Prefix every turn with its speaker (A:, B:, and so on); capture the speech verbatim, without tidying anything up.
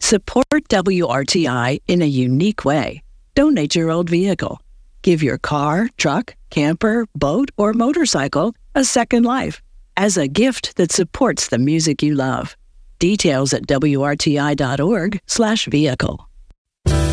A: Support W R T I in a unique way. Donate your old vehicle. Give your car, truck, camper, boat, or motorcycle a second life as a gift that supports the music you love. Details at W R T I dot org slash vehicle.